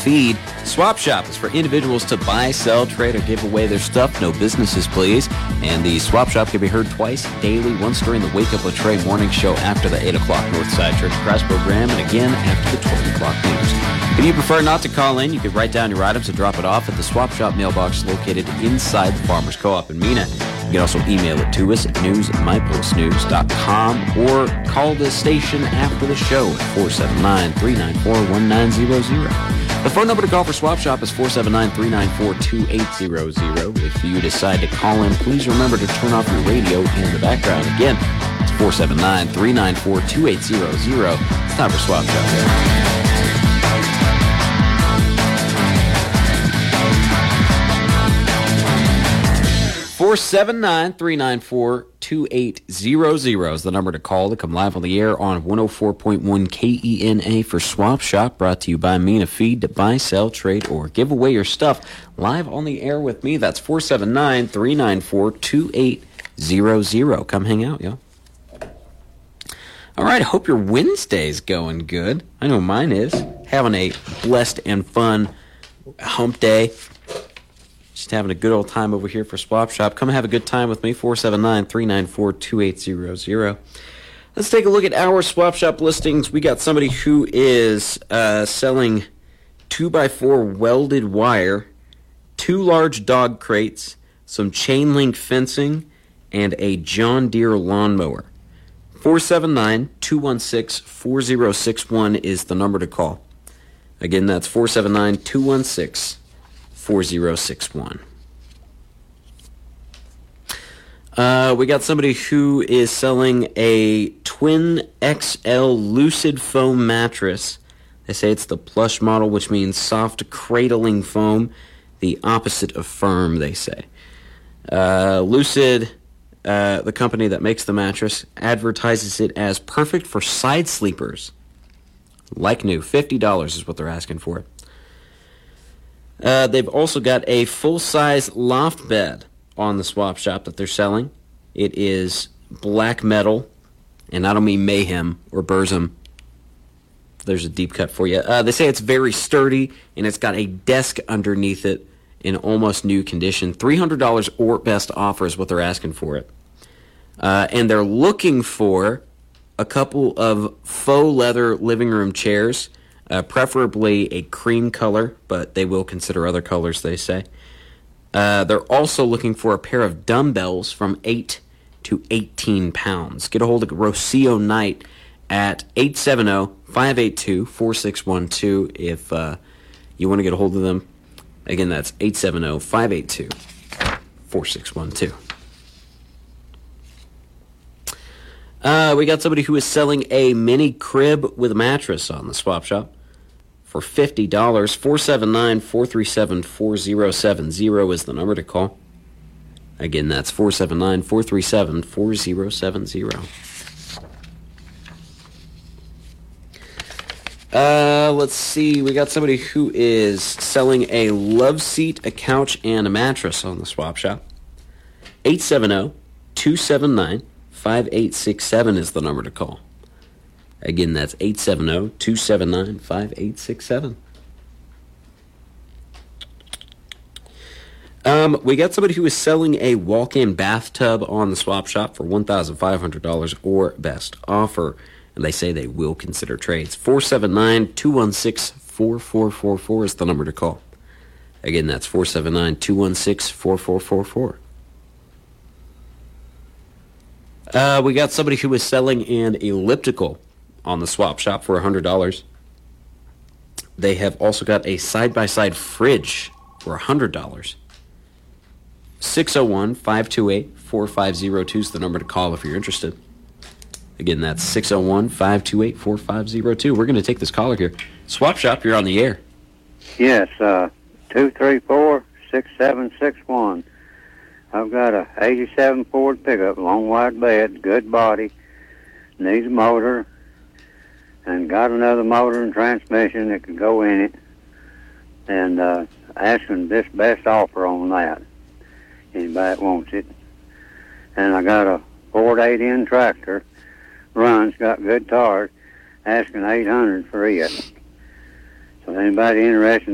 feed. Swap Shop is for individuals to buy, sell, trade, or give away their stuff. No businesses, please. And the Swap Shop can be heard twice daily, once during the Wake Up with Trey morning show after the 8 o'clock Northside Church Press program, and again after the 12 o'clock news. If you prefer not to call in, you can write down your items and drop it off at the Swap Shop mailbox located inside the Farmers Co-op in Mena. You can also email it to us at news@mypulsenews.com or call the station after the show at 479-394-1900. The phone number to call for Swap Shop is 479-394-2800. If you decide to call in, please remember to turn off your radio in the background. Again, it's 479-394-2800. It's time for Swap Shop there. 479-394-2800 is the number to call to come live on the air on 104.1 KENA for Swap Shop, brought to you by Mena Feed. To buy, sell, trade, or give away your stuff live on the air with me. That's 479-394-2800. Come hang out, yo. All right, I hope your Wednesday's going good. I know mine is. Having a blessed and fun hump day. Just having a good old time over here for Swap Shop. Come have a good time with me, 479-394-2800. Let's take a look at our Swap Shop listings. We got somebody who is selling 2x4 welded wire, 2 large dog crates, some chain link fencing, and a John Deere lawnmower. 479-216-4061 is the number to call. Again, that's 479-216-4061. We got somebody who is selling a Twin XL Lucid foam mattress. They say it's the plush model, which means soft cradling foam, the opposite of firm, they say. Lucid, the company that makes the mattress, advertises it as perfect for side sleepers. Like new, $50 is what they're asking for it. They've also got a full-size loft bed on the Swap Shop that they're selling. It is black metal, and I don't mean mayhem or Burzum. There's a deep cut for you. They say it's very sturdy, and it's got a desk underneath it in almost new condition. $300 or best offer is what they're asking for it. And they're looking for a couple of faux leather living room chairs, preferably a cream color, but they will consider other colors, they say. They're also looking for a pair of dumbbells from 8 to 18 pounds. Get a hold of Rocio Knight at 870-582-4612 if you want to get a hold of them. Again, that's 870-582-4612. We got somebody who is selling a mini crib with a mattress on the Swap Shop for $50. 479-437-4070 is the number to call. Again, that's 479-437-4070. Let's see. We got somebody who is selling a love seat, a couch, and a mattress on the Swap Shop. 870-279-5867 is the number to call. Again, that's 870-279-5867. We got somebody who is selling a walk-in bathtub on the Swap Shop for $1,500 or best offer, and they say they will consider trades. 479-216-4444 is the number to call. Again, that's 479-216-4444. We got somebody who is selling an elliptical on the Swap Shop for $100. They have also got a side-by-side fridge for $100. 601-528-4502 is the number to call if you're interested. Again, that's 601-528-4502. We're going to take this caller here. Swap Shop, you're on the air. Yes, 234-6761. I've got a 87 Ford pickup, long wide bed, good body, needs a motor, and got another motor and transmission that could go in it, and asking this best offer on that. Anybody that wants it. And I got a Ford 8N tractor, runs, got good tires, asking $800 for it. So anybody interested